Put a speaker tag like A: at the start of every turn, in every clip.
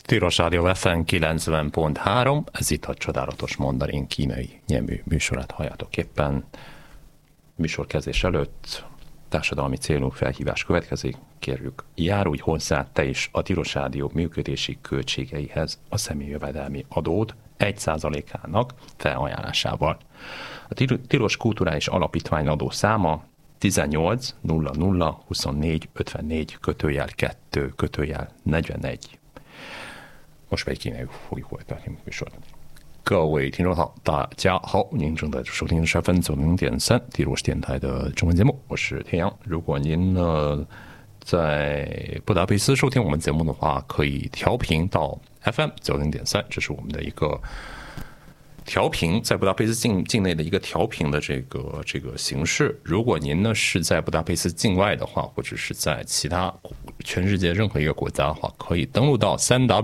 A: Tilos Rádió FM 90.3, ez itt a Csodálatos Mandarin kínai nyelvű műsorát halljátok éppen. Műsorkezdés előtt társadalmi célú felhívás következik. Kérjük, járulj hozzá te is a Tilos Rádió működési költségeihez a személyjövedelmi adód 1%-ának felajánlásával. A Tilos Kulturális Alapítvány adószáma 18 00 24 54 /2 -41. Most pedig kínaiul fogjuk folytatni műsort. 各位听众好，大家好，您正在收听是 FM 90.3蒂洛斯电台的中文节目，我是天阳。如果您呢在布达佩斯收听我们节目的话，可以调频到 FM 90.3，这是我们的一个调频，在布达佩斯境内的一个调频的这个形式。如果您呢是在布达佩斯境外的话，或者是在其他全世界任何一个国家的话，可以登录到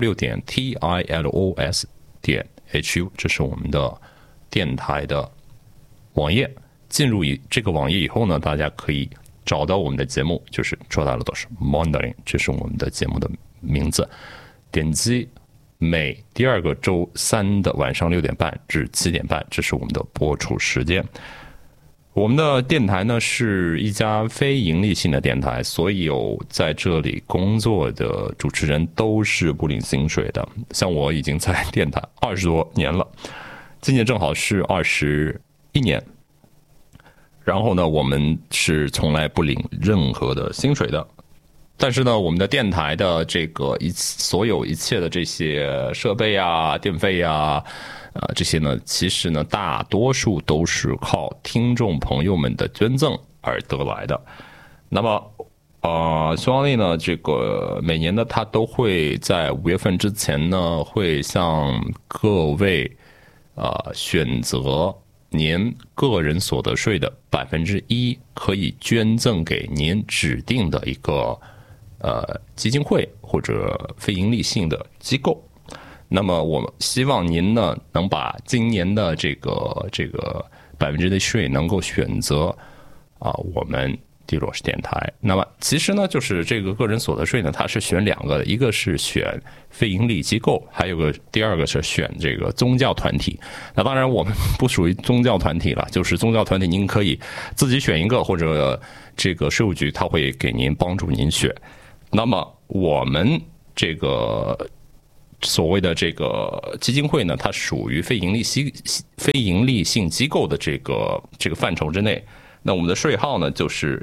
A: 3w.tilos.hu， 这是我们的电台的网页。进入这个网页以后呢，大家可以找到我们的节目，就是说到了都是 Mandarin， 这是我们的节目的名字。点击每第二个周三的晚上6点半至7点半，这是我们的播出时间。我们的电台呢是一家非盈利性的电台，所有在这里工作的主持人都是不领薪水的。像我已经在电台20多年了，今年正好是21年。然后呢，我们是从来不领任何的薪水的。但是呢，我们的电台的这个所有一切的这些设备啊、电费啊，这些呢，其实呢，大多数都是靠听众朋友们的捐赠而得来的。那么，匈牙利呢，这个每年呢，它都会在5月份之前呢，会向各位选择您个人所得税的1%，可以捐赠给您指定的一个基金会或者非盈利性的机构。那么我们希望您呢能把今年的这个1%的税能够选择我们蒂洛斯电台。那么其实呢，就是这个个人所得税呢，它是选2个的，一个是选非盈利机构，还有第二个是选这个宗教团体。那当然我们不属于宗教团体了，就是宗教团体您可以自己选一个，或者这个税务局它会给您帮助您选。那么我们这个所谓的这个基金会呢，它属于非盈利性机构的这个范畴之内。那我们的税号呢，就是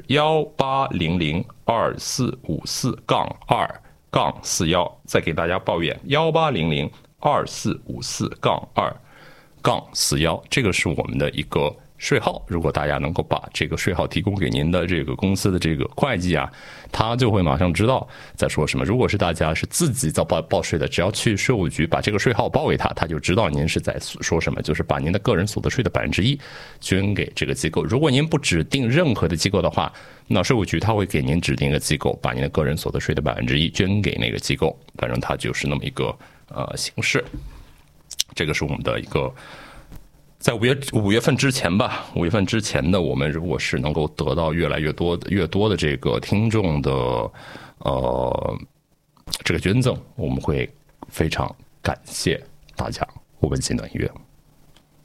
A: 18002454-2-41。再给大家抱怨18002454-2-41，这个是我们的一个税号。如果大家能够把这个税号提供给您的这个公司的这个会计啊，他就会马上知道在说什么。如果是大家是自己在报税的，只要去税务局把这个税号报给他，他就知道您是在说什么，就是把您的个人所得税的1%捐给这个机构。如果您不指定任何的机构的话，那税务局他会给您指定一个机构，把您的个人所得税的1%捐给那个机构。反正它就是那么一个形式。这个是我们的一个。在5月份之前吧，5月份之前的我们，如果是能够得到越来越多的这个听众的这个捐赠，我们会非常感谢大家。我们进段音乐。